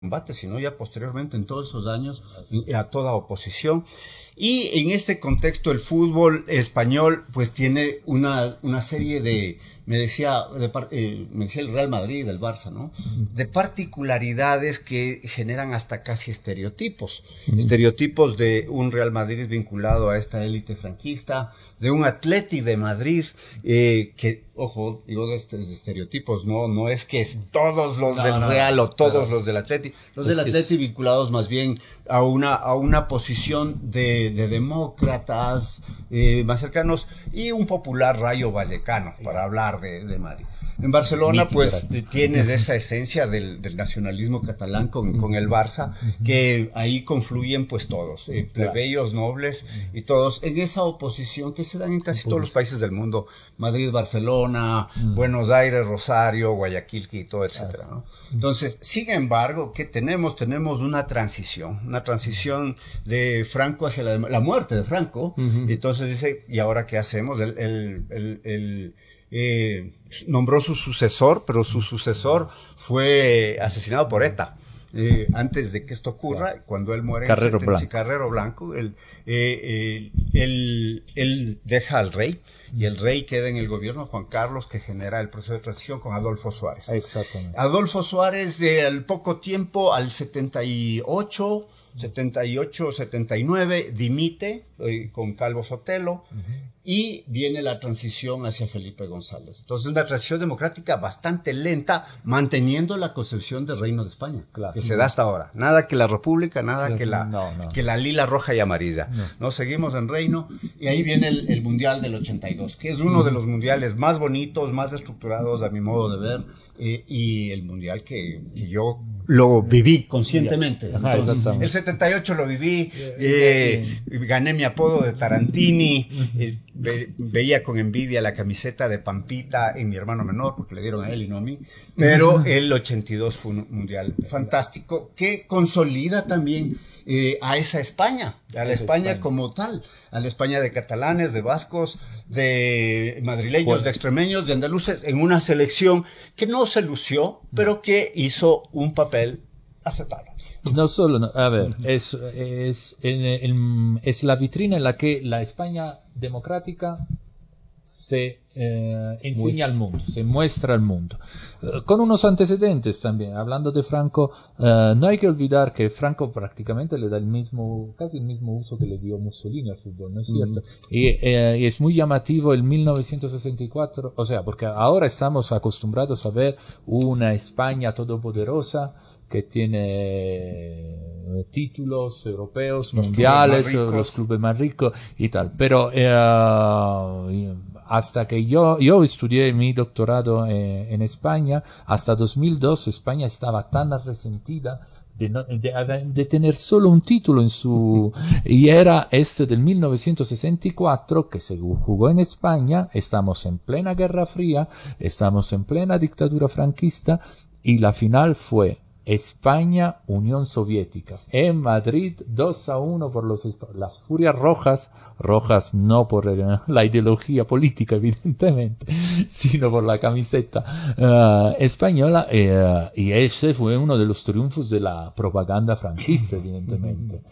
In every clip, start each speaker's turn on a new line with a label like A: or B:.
A: combate, sino ya posteriormente en todos esos años a toda oposición. Y en este contexto el fútbol español pues tiene una serie de, me decía el Real Madrid, el Barça, ¿no? De particularidades que generan hasta casi estereotipos. Estereotipos de un Real Madrid vinculado a esta élite franquista, de un Atleti de Madrid, que, ojo, digo de estereotipos, no es que es todos los del Real o todos los del Atleti. Los del Atleti vinculados más bien a una posición de demócratas más cercanos y un popular Rayo Vallecano, para hablar de Madrid. En Barcelona, pues, tienes esa esencia del nacionalismo catalán con el Barça, que ahí confluyen, pues, todos, plebeyos, nobles, y todos en esa oposición que se dan en casi todos los países del mundo. Madrid, Barcelona, Buenos Aires, Rosario, Guayaquil, Quito, etcétera, ¿no? Entonces, sin embargo, ¿qué tenemos? Tenemos una transición de Franco hacia la muerte de Franco. Entonces dice, ¿y ahora qué hacemos? Nombró su sucesor, pero su sucesor fue asesinado por ETA. Antes de que esto ocurra, cuando él muere, Carrero Blanco, él deja al rey, y el rey queda en el gobierno Juan Carlos, que genera el proceso de transición con Adolfo Suárez.
B: Exactamente.
A: Adolfo Suárez, al poco tiempo, al 78, 79, dimite con Calvo Sotelo, y viene la transición hacia Felipe González. Entonces, una transición democrática bastante lenta, manteniendo la concepción del Reino de España, que se da hasta ahora. Nada que la República, nada que la lila, roja y amarilla. No seguimos en Reino, y ahí viene el Mundial del 82, que es uno de los mundiales más bonitos, más estructurados, a mi modo de ver, y el mundial que yo lo viví conscientemente. Entonces, el 78 lo viví, gané mi apodo de Tarantini, veía con envidia la camiseta de Pampita en mi hermano menor, porque le dieron a él y no a mí, pero el 82 fue un mundial fantástico que consolida también a esa España, a la España como tal, a la España de catalanes, de vascos, de madrileños, de extremeños, de andaluces, en una selección que no se lució, pero que hizo un papel aceptable.
B: No solo, a ver, es la vitrina en la que la España democrática se enseña al mundo, se muestra al mundo. Con unos antecedentes también, hablando de Franco, no hay que olvidar que Franco prácticamente le da casi el mismo uso que le dio Mussolini al fútbol, ¿no es cierto? Y es muy llamativo el 1964, o sea, porque ahora estamos acostumbrados a ver una España todopoderosa que tiene títulos europeos, mundiales, los clubes más ricos y tal, pero hasta que yo estudié mi doctorado en España, hasta 2002 España estaba tan resentida de tener solo un título y era este del 1964 que se jugó en España. Estamos en plena Guerra Fría, estamos en plena dictadura franquista, y la final fue España-Unión Soviética en Madrid, 2-1 por las Furias rojas no por la ideología política evidentemente, sino por la camiseta española, y ese fue uno de los triunfos de la propaganda franquista evidentemente.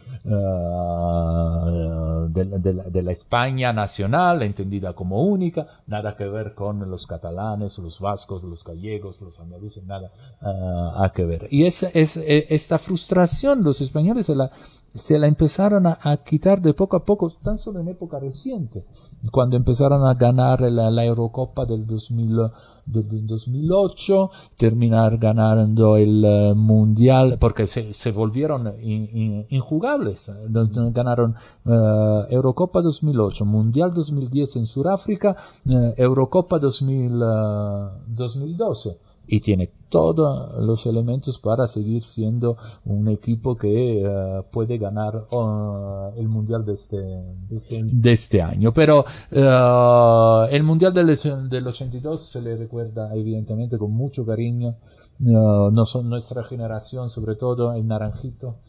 B: De la España nacional, entendida como única, nada que ver con los catalanes, los vascos, los gallegos, los andaluces, nada a que ver. Y esta frustración los españoles se la empezaron a quitar de poco a poco, tan solo en época reciente, cuando empezaron a ganar la Eurocopa del 2008, terminar ganando el Mundial, porque se volvieron injugables. Ganaron Eurocopa 2008, Mundial 2010 en Sudáfrica, Eurocopa 2012. Y tiene todos los elementos para seguir siendo un equipo que puede ganar el Mundial de este año. Pero el Mundial del 82 se le recuerda evidentemente con mucho cariño. No son nuestra generación, sobre todo el naranjito,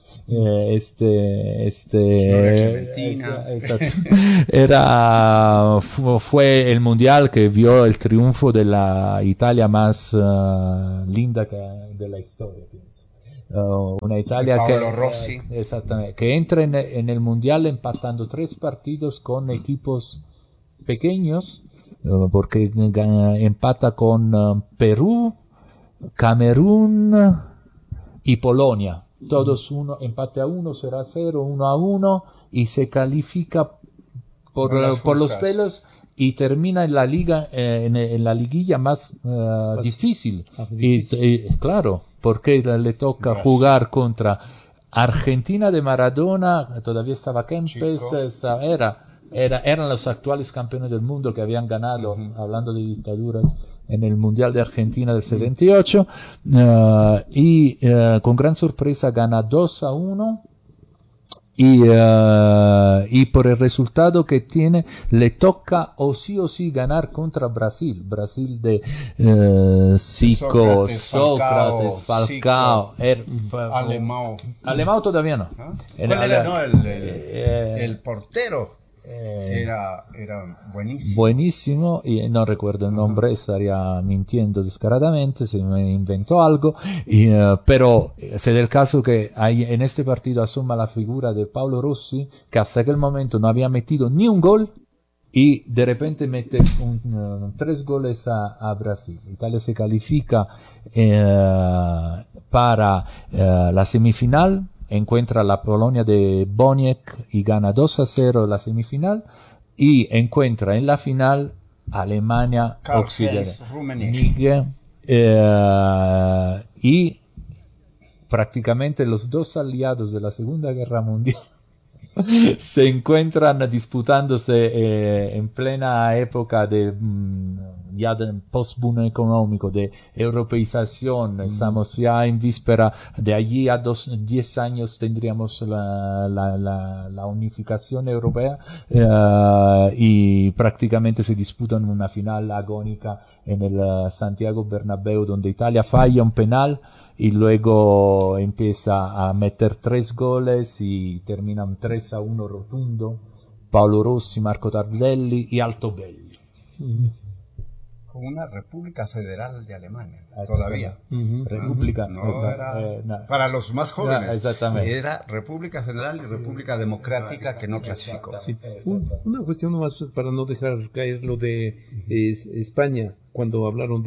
B: fue el mundial que vio el triunfo de la Italia más linda de la historia, pienso. una Italia
A: Paolo Rossi.
B: Exactamente, que entra en el Mundial empatando 3 partidos con equipos pequeños, porque empata con Perú, Camerún y Polonia. Todos empate a 1, 0-0, 1-1 y se califica por los pelos y termina en la liga, en la liguilla más difícil. Y claro, porque le toca jugar contra Argentina de Maradona, todavía estaba Kempes, eran los actuales campeones del mundo que habían ganado, hablando de dictaduras, en el Mundial de Argentina del 78, y con gran sorpresa gana 2-1. Y por el resultado que tiene, le toca o sí ganar contra Brasil de Zico, Sócrates, Falcao, Alemão todavía no.
A: ¿Cuál era? No, el portero. Era buenísimo.
B: Buenísimo, y no recuerdo el nombre, estaría mintiendo descaradamente, se me inventó algo, pero se da el caso que en este partido asoma la figura de Paolo Rossi, que hasta aquel momento no había metido ni un gol, y de repente mete 3 goles a Brasil. Italia se califica para la semifinal, encuentra la Polonia de Boniek y gana 2-0 la semifinal, y encuentra en la final Alemania Occidental, y prácticamente los 2 aliados de la Segunda Guerra Mundial se encuentran disputándose en plena época de ya de post-boom económico, de europeización. Estamos ya en víspera, de allí a 10 años tendríamos la unificación europea, y prácticamente se disputan una final agónica en el Santiago Bernabéu, donde Italia falla un penal y luego empieza a meter 3 goles y termina un 3-1 rotundo. Paolo Rossi, Marco Tardelli y Altobelli.
A: Con una República Federal de Alemania, todavía.
B: República.
A: Para los más jóvenes.
B: Exactamente.
A: Era República Federal y República Democrática que no clasificó.
C: Sí. Una cuestión nomás para no dejar caer lo de España, cuando hablaron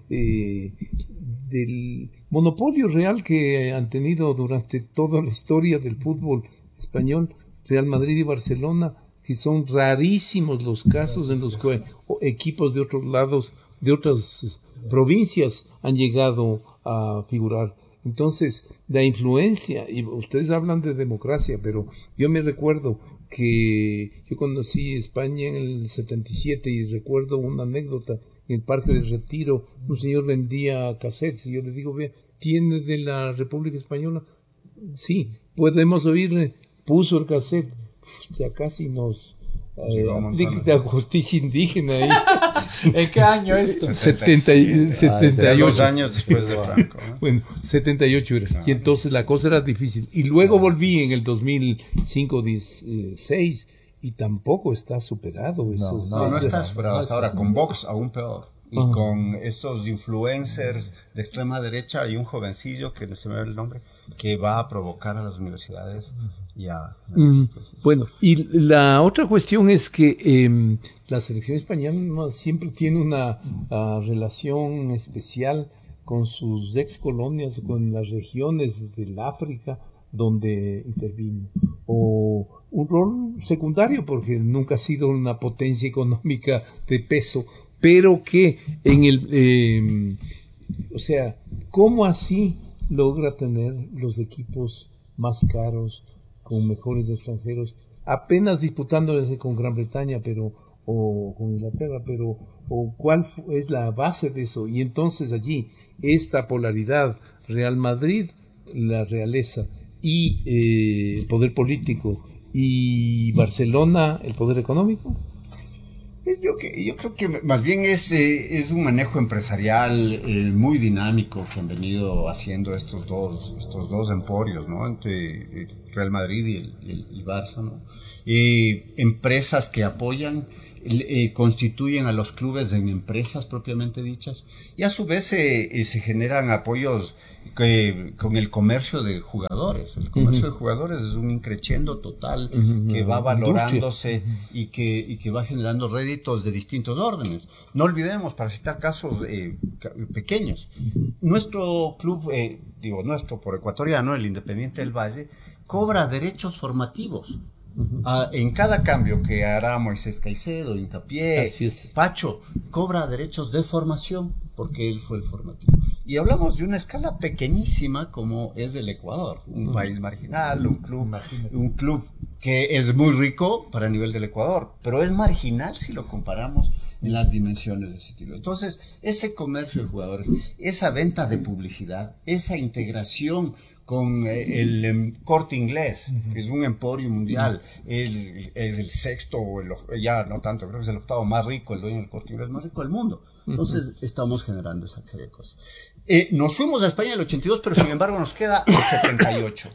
C: del monopolio real que han tenido durante toda la historia del fútbol español, Real Madrid y Barcelona, que son rarísimos los casos en los que equipos de otros lados, de otras provincias han llegado a figurar. Entonces, la influencia, y ustedes hablan de democracia, pero yo me recuerdo que yo conocí España en el 77 y recuerdo una anécdota. En el Parque del Retiro, un señor vendía cassettes y yo le digo, vea, ¿tiene de la República Española? Sí, podemos oír, puso el cassette, ya casi nos la justicia indígena ahí.
B: ¿En qué año esto?
C: 78.
A: 2 años después de Franco, ¿no?
C: Bueno, 78 era. Y entonces la cosa era difícil. Y luego volví en el 2005-16 y tampoco está superado.
A: No está superado hasta ahora. Con Vox aún peor. Y con estos influencers de extrema derecha hay un jovencillo que no se me ve el nombre, que va a provocar a las universidades
C: bueno, y la otra cuestión es que la selección española siempre tiene una relación especial con sus ex colonias, con las regiones del África donde intervino, o un rol secundario porque nunca ha sido una potencia económica de peso, pero que en el o sea, ¿cómo así logra tener los equipos más caros, con mejores extranjeros, apenas disputándose con Gran Bretaña, o con Inglaterra, o cuál es la base de eso? Y entonces allí, esta polaridad, Real Madrid, la realeza, y el poder político, y Barcelona, el poder económico.
A: Yo creo que más bien es un manejo empresarial muy dinámico que han venido haciendo estos dos emporios, ¿no? Entre Real Madrid y Barça, ¿no? Empresas que apoyan constituyen a los clubes en empresas propiamente dichas, y a su vez se generan apoyos con el comercio de jugadores. El comercio de jugadores es un increciendo total que va valorándose y que va generando réditos de distintos órdenes. No olvidemos, para citar casos pequeños, nuestro club, nuestro por ecuatoriano, el Independiente del Valle, cobra derechos formativos. En cada cambio que hará Moisés Caicedo, Hincapié, Pacho, cobra derechos de formación porque él fue el formativo. Y hablamos de una escala pequeñísima como es el Ecuador, un país marginal, un club que es muy rico para el nivel del Ecuador, pero es marginal si lo comparamos en las dimensiones de ese estilo. Entonces, ese comercio de jugadores, esa venta de publicidad, esa integración con el Corte Inglés, que es un emporio mundial, es el sexto, ya no tanto, creo que es el octavo más rico, el dueño del Corte Inglés más rico del mundo. Entonces, estamos generando esa serie de cosas. Nos fuimos a España en el 82, pero sin embargo nos queda el 78.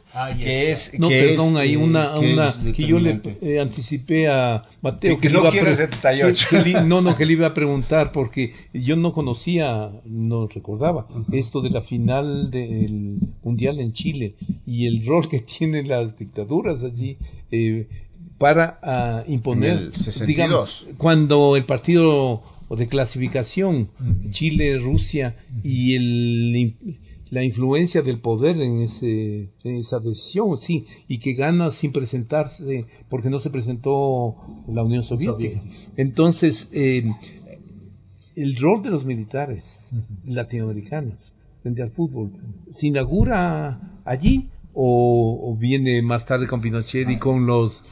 C: Que yo le anticipé a Mateo
A: que no quiere el 78.
C: Que le iba a preguntar, porque yo no conocía, no recordaba esto de la final del Mundial en Chile y el rol que tienen las dictaduras allí para imponer,
A: en el 62.
C: Digamos, cuando el partido de clasificación, Chile, Rusia, y la influencia del poder en esa decisión, sí, y que gana sin presentarse, porque no se presentó la Unión Soviética. Entonces, el rol de los militares latinoamericanos frente al fútbol, ¿se inaugura allí o viene más tarde con Pinochet y con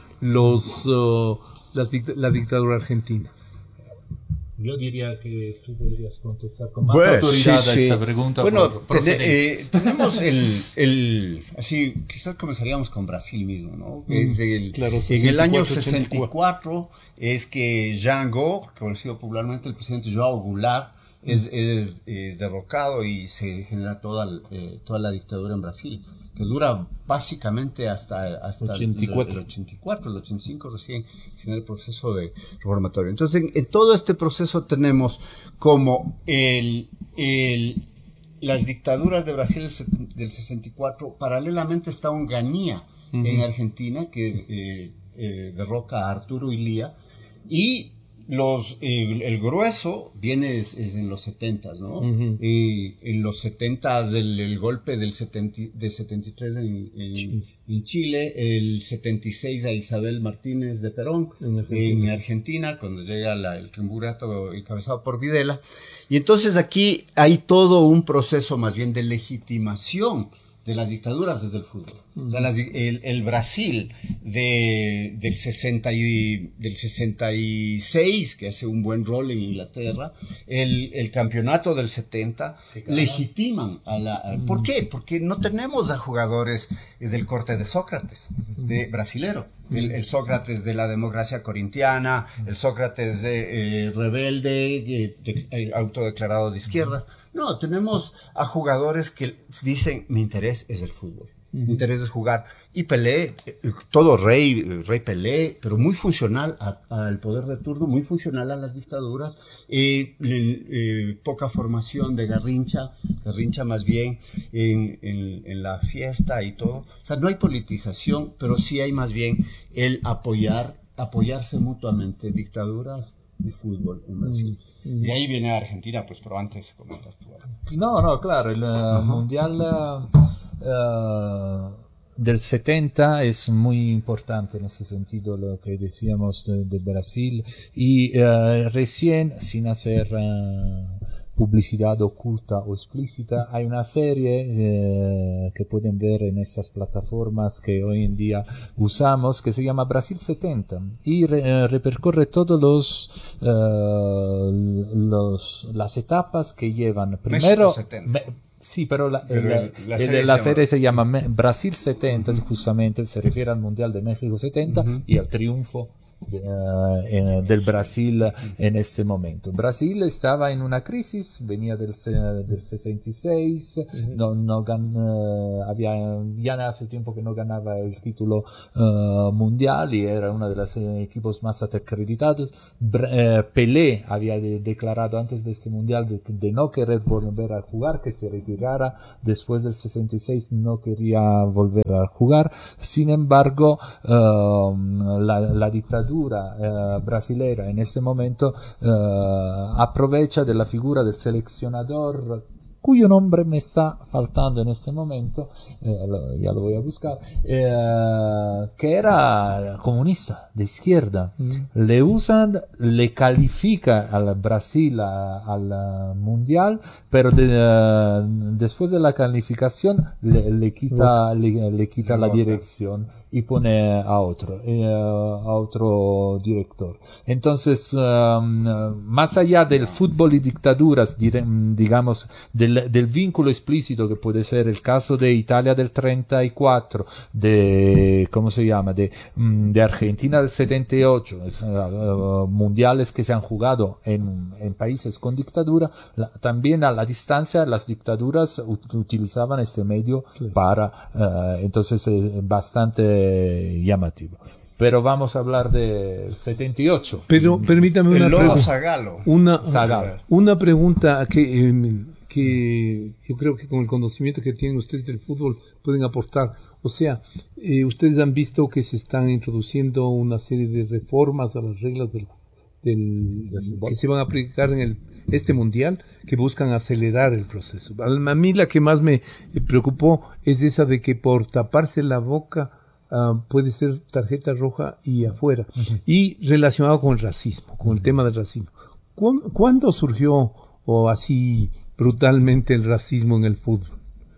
C: la dictadura argentina?
B: Yo diría que tú podrías contestar con más autoridad a esta pregunta.
A: Bueno, tenemos así, quizás comenzaríamos con Brasil mismo, ¿no? En el año 64 es que Jango, conocido popularmente el presidente João Goulart, es derrocado y se genera toda la dictadura en Brasil, que dura básicamente hasta el 84, el 85 recién en el proceso de reformatorio. Entonces, en todo este proceso tenemos como las dictaduras de Brasil del 64, paralelamente está Onganía en Argentina, que derroca a Arturo Illia, y el grueso viene es en los 70s, ¿no? En los 70s el golpe de 73 en Chile, el 76 a Isabel Martínez de Perón en Argentina, cuando llega el triunvirato encabezado por Videla. Y entonces aquí hay todo un proceso más bien de legitimación de las dictaduras desde el fútbol. O sea, el Brasil del 66, que hace un buen rol en Inglaterra, el campeonato del 70, legitiman ¿por qué? Porque no tenemos a jugadores del corte de Sócrates, de brasilero. El Sócrates de la democracia corintiana, el Sócrates rebelde, autodeclarado de izquierdas. No, tenemos a jugadores que dicen, mi interés es el fútbol, mi interés es jugar. Y Pelé, todo rey Pelé, pero muy funcional al poder de turno, muy funcional a las dictaduras, poca formación de Garrincha más bien en la fiesta y todo. O sea, no hay politización, pero sí hay más bien el apoyarse mutuamente, dictaduras y fútbol en Brasil. Y ahí viene Argentina, pues, pero antes comentas tú.
B: No, claro, el Mundial del 70 es muy importante en ese sentido, lo que decíamos de Brasil, y recién, sin hacer publicidad oculta o explícita, hay una serie que pueden ver en estas plataformas que hoy en día usamos, que se llama Brasil 70 y repercorre todos las etapas que llevan primero sí, pero la serie se llama Brasil 70, justamente se refiere al Mundial de México 70 y al triunfo del Brasil en este momento. Brasil estaba en una crisis, venía del 66, ya hace tiempo que no ganaba el título mundial y era uno de los equipos más acreditados. Pelé había declarado antes de este mundial de no querer volver a jugar, que se retirara después del 66, no quería volver a jugar. Sin embargo, la dictadura brasilera en ese momento aprovecha de la figura del seleccionador, cuyo nombre me está faltando en este momento, ya lo voy a buscar, que era comunista, de izquierda. Le califica al Brasil al Mundial, pero después de la calificación le quita la dirección y pone a otro director. Entonces, más allá del fútbol y dictaduras, digamos, del vínculo explícito que puede ser el caso de Italia del 34, ¿cómo se llama? De Argentina del 78, mundiales que se han jugado en países con dictadura, también a la distancia las dictaduras utilizaban este medio para, entonces bastante llamativo. Pero vamos a hablar del 78.
C: Pero permítame una pregunta que yo creo que con el conocimiento que tienen ustedes del fútbol pueden aportar. O sea, ustedes han visto que se están introduciendo una serie de reformas a las reglas del que se van a aplicar en este mundial, que buscan acelerar el proceso. A mí la que más me preocupó es esa de que por taparse la boca puede ser tarjeta roja y afuera. Y relacionado con el racismo, con el tema del racismo. ¿Cuándo surgió o así brutalmente el racismo en el fútbol?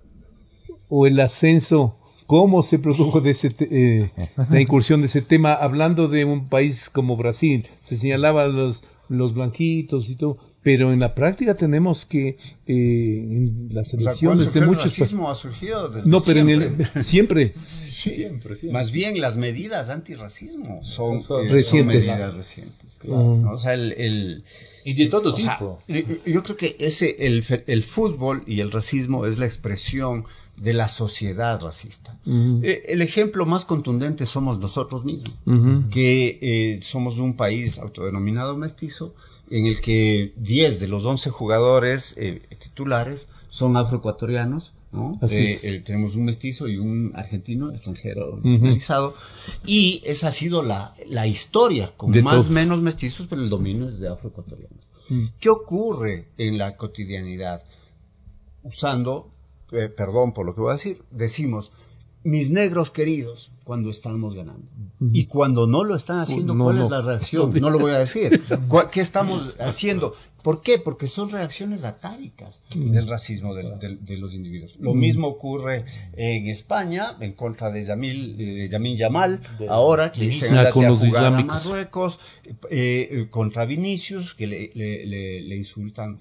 C: ¿O el ascenso? ¿Cómo se produjo la incursión de ese tema? Hablando de un país como Brasil, se señalaba los blanquitos y todo, pero en la práctica tenemos que en las elecciones de muchos...
A: El racismo ha surgido desde
C: siempre.
A: Siempre. Más bien las medidas antirracismo son
C: recientes.
A: Medidas recientes. Claro. O sea,
B: y de todo tipo.
A: Yo creo que el fútbol y el racismo es la expresión de la sociedad racista. El ejemplo más contundente somos nosotros mismos, que somos un país autodenominado mestizo, en el que 10 de los 11 jugadores titulares son afroecuatorianos, ¿no? Tenemos un mestizo y un argentino extranjero nacionalizado, y esa ha sido la historia, con de más o menos mestizos, pero el dominio es de afroecuatorianos. ¿Qué ocurre en la cotidianidad? Usando, perdón por lo que voy a decir, decimos, mis negros queridos, cuando estamos ganando. Y cuando no lo están haciendo, ¿cuál es la reacción? No lo voy a decir. ¿Qué estamos haciendo? ¿Por qué? Porque son reacciones atávicas del racismo de los individuos. Lo mismo ocurre en España, en contra de Yamin Yamal, ahora que se anda a jugar a Marruecos, contra Vinicius, que le insultan.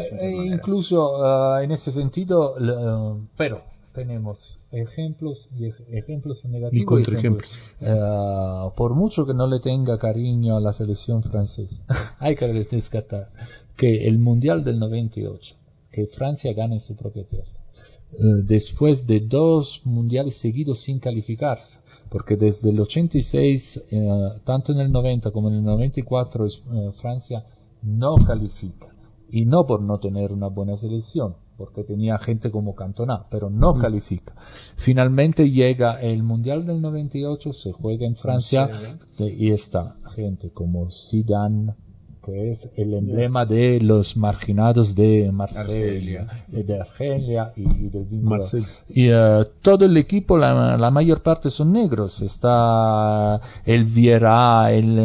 B: Incluso en ese sentido, pero tenemos ejemplos y ejemplos negativos
C: y contraejemplos.
B: Por mucho que no le tenga cariño a la selección francesa, hay que rescatar que el Mundial del 98, que Francia gana en su propia tierra, después de 2 mundiales seguidos sin calificarse, porque desde el 86, tanto en el 90 como en el 94, Francia no califica, y no por no tener una buena selección, porque tenía gente como Cantona, pero no califica. Finalmente llega el Mundial del 98, se juega en Francia, y está gente como Zidane, que es el emblema de los marginados de Marsella, de Argelia y del vínculo. Y todo el equipo, la mayor parte son negros. Está el Vieira,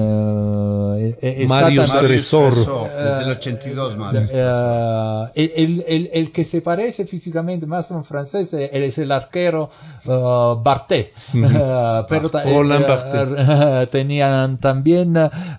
C: Mario Tresor,
A: desde el 82, Mario.
B: El que se parece físicamente más a un francés es el arquero Barté. Pero tenían también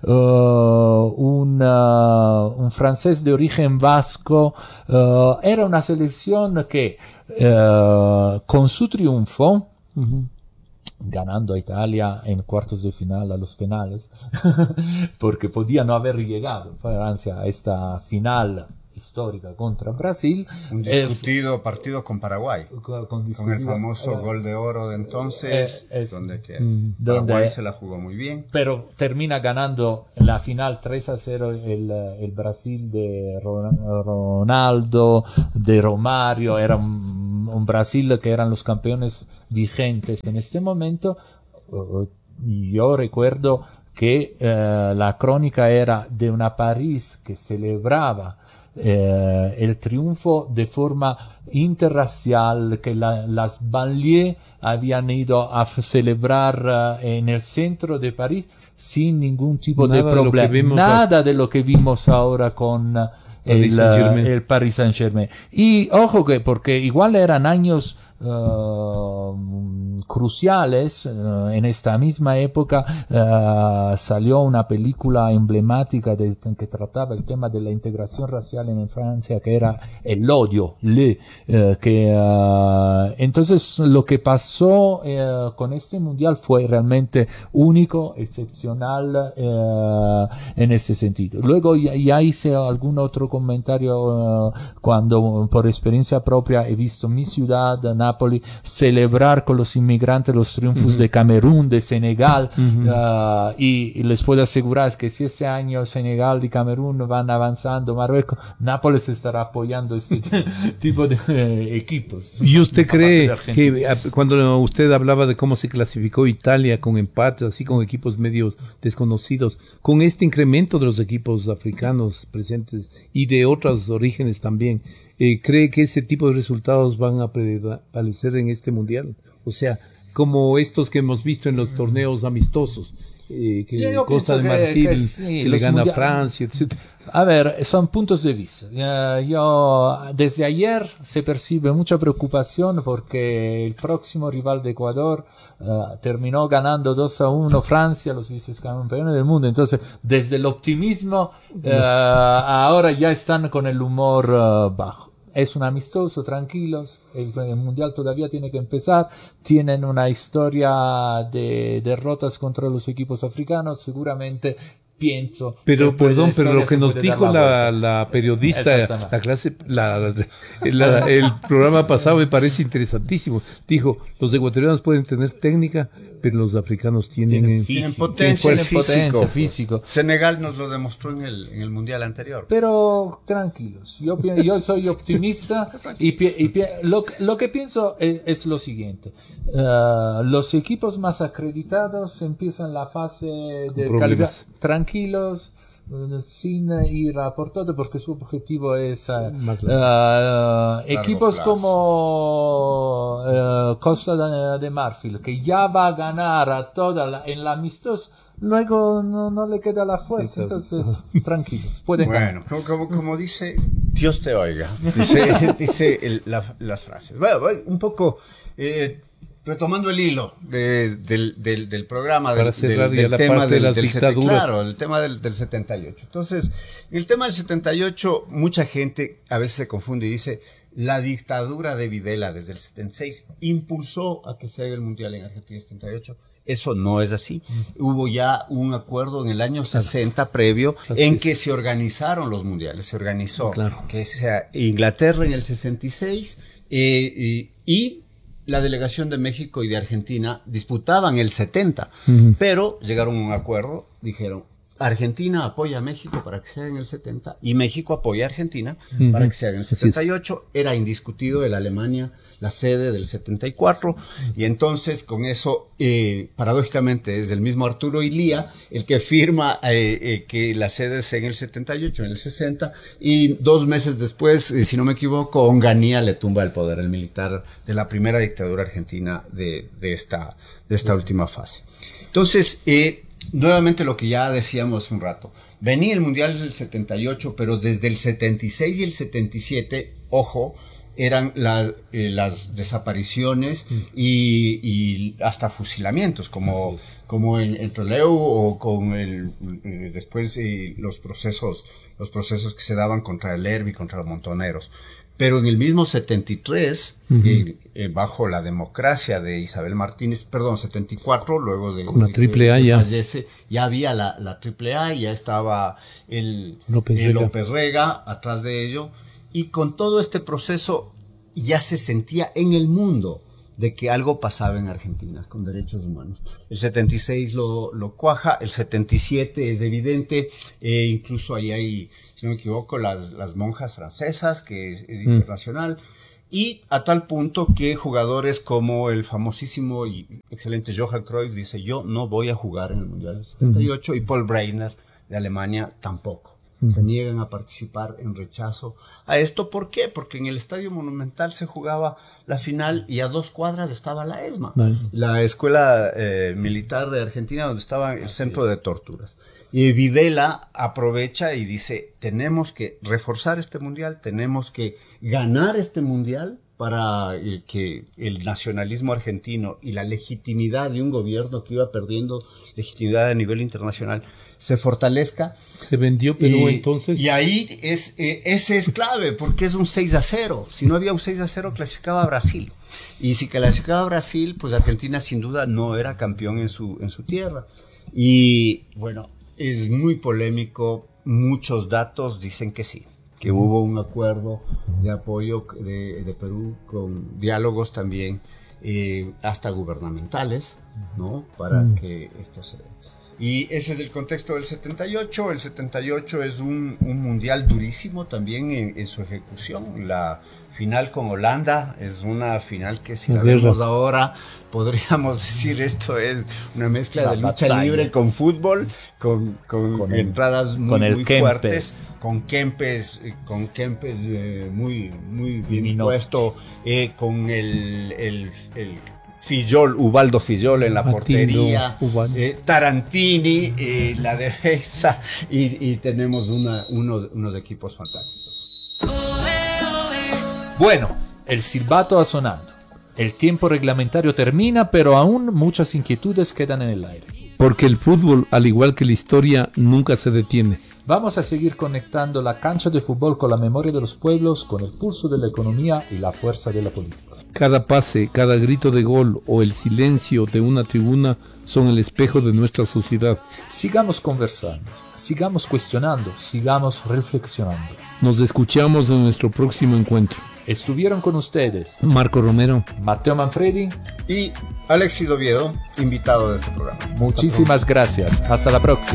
B: un francés de origen vasco. Era una selección que con su triunfo ganando a Italia en cuartos de final a los penales, porque podía no haber llegado Francia a esta final histórica contra Brasil.
A: Un discutido partido con Paraguay,
B: con
A: el famoso gol de oro de entonces, donde Paraguay se la jugó muy bien.
B: Pero termina ganando en la final 3-0 el Brasil de Ronaldo, de Romario. Era un Brasil que eran los campeones vigentes en este momento. Yo recuerdo que la crónica era de una París que celebraba el triunfo de forma interracial, que las banlieues habían ido a celebrar en el centro de París sin ningún tipo de problema. Nada de lo que vimos ahora con el Paris Saint-Germain. Y ojo que, porque igual eran años cruciales. En esta misma época salió una película emblemática que trataba el tema de la integración racial en Francia, que era El odio, entonces lo que pasó con este mundial fue realmente único, excepcional en este sentido. Luego ya hice algún otro comentario cuando por experiencia propia he visto mi ciudad, Nápoles, celebrar con los inmigrantes los triunfos de Camerún, de Senegal, y les puedo asegurar que si ese año Senegal y Camerún van avanzando, Marruecos, Nápoles estará apoyando este tipo de equipos.
C: ¿Y usted cree que cuando usted hablaba de cómo se clasificó Italia con empates, así con equipos medio desconocidos, con este incremento de los equipos africanos presentes y de otros orígenes también, cree que ese tipo de resultados van a prevalecer en este mundial? O sea, como estos que hemos visto en los torneos amistosos, que Costa de Marfil que le gana a Francia, etc.
B: A ver, son puntos de vista. Yo desde ayer se percibe mucha preocupación porque el próximo rival de Ecuador terminó ganando 2-1 Francia, los vicecampeones del mundo. Entonces, desde el optimismo, ahora ya están con el humor bajo. Es un amistoso, tranquilos, el mundial todavía tiene que empezar, tienen una historia de derrotas contra los equipos africanos, seguramente pienso.
C: Pero perdón, pero lo que nos dijo la periodista, el programa pasado me parece interesantísimo. Dijo, los ecuatorianos pueden tener técnica, pero los africanos tienen
A: potencia, físico. Senegal nos lo demostró en el mundial anterior.
B: Pero tranquilos, yo soy optimista y lo que pienso es lo siguiente. Los equipos más acreditados empiezan la fase de calidad tranquilos, sin ir a por todo, porque su objetivo es equipos como Costa de Marfil, que ya va a ganar a toda en la amistosa, luego no le queda la fuerza, entonces tranquilos, pueden ganar.
A: Bueno, como dice, Dios te oiga, dice las frases. Bueno, un poco retomando el hilo del programa, del tema el tema del 78. Entonces, el tema del 78, mucha gente a veces se confunde y dice, la dictadura de Videla desde el 76 impulsó a que se haga el Mundial en Argentina en 78. Eso no es así. Hubo ya un acuerdo en el año 60 previo en que se organizaron los mundiales. Se organizó que sea Inglaterra en el 66 y la delegación de México y de Argentina disputaban el 70, pero llegaron a un acuerdo, dijeron, Argentina apoya a México para que se haga en el 70 y México apoya a Argentina para que se haga en el 78. Era indiscutido el Alemania la sede del 74 y entonces con eso paradójicamente es el mismo Arturo Illia el que firma que la sede sea en el 78, en el 60 y 2 meses después, si no me equivoco, Onganía le tumba el poder, el militar de la primera dictadura argentina de esta última fase. Entonces, nuevamente lo que ya decíamos un rato, venía el Mundial del 78, pero desde el 76 y el 77, ojo, eran las desapariciones y hasta fusilamientos, como en Trelew o con después los procesos que se daban contra el ERB y contra los montoneros. Pero en el mismo 73, bajo la democracia de Isabel Martínez, 74, luego de,
C: con la
A: AAA
C: ya
A: fallece, ya había la AAA, ya estaba el López Rega atrás de ello, y con todo este proceso ya se sentía en el mundo de que algo pasaba en Argentina con derechos humanos. El 76 lo cuaja, el 77 es evidente, incluso ahí hay, si no me equivoco, las monjas francesas, que es internacional, y a tal punto que jugadores como el famosísimo y excelente Johan Cruyff dice, yo no voy a jugar en el Mundial del 78, y Paul Breitner de Alemania tampoco. Se niegan a participar en rechazo a esto. ¿Por qué? Porque en el Estadio Monumental se jugaba la final y a 2 cuadras estaba la ESMA, la Escuela Militar de Argentina, donde estaba el centro de torturas. Y Videla aprovecha y dice, tenemos que reforzar este mundial, tenemos que ganar este mundial para que el nacionalismo argentino y la legitimidad de un gobierno que iba perdiendo legitimidad a nivel internacional se fortalezca.
C: Se vendió Perú entonces.
A: Y ahí ese es clave, porque es un 6-0. Si no había un 6-0, clasificaba a Brasil. Y si clasificaba a Brasil, pues Argentina sin duda no era campeón en su tierra. Y bueno, es muy polémico. Muchos datos dicen que sí, que hubo un acuerdo de apoyo de Perú con diálogos también hasta gubernamentales, ¿no? Para que esto se dé. Y ese es el contexto del 78. El 78 es un mundial durísimo también en su ejecución. La final con Holanda es una final que, si la vemos ahora, podríamos decir esto es una mezcla de lucha libre con fútbol, con entradas muy fuertes, con Kempes muy bien puesto, con el Fillol, Ubaldo Fillol en la portería, Tarantini, la defensa, y tenemos unos equipos fantásticos.
B: Bueno, el silbato ha sonado. El tiempo reglamentario termina, pero aún muchas inquietudes quedan en el aire.
C: Porque el fútbol, al igual que la historia, nunca se detiene.
B: Vamos a seguir conectando la cancha de fútbol con la memoria de los pueblos, con el pulso de la economía y la fuerza de la política.
C: Cada pase, cada grito de gol o el silencio de una tribuna son el espejo de nuestra sociedad.
B: Sigamos conversando, sigamos cuestionando, sigamos reflexionando.
C: Nos escuchamos en nuestro próximo encuentro.
B: Estuvieron con ustedes
C: Marco Romero,
B: Mateo Manfredi
A: y Alexis Oviedo, invitado de este programa.
B: Muchísimas gracias. Hasta la próxima.